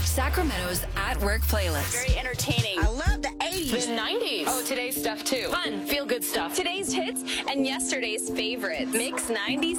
Sacramento's At Work playlist. Very entertaining. I love the 80s. The 90s. Oh, today's stuff too. Fun, feel-good stuff. Today's hits and yesterday's favorites. Mix 90s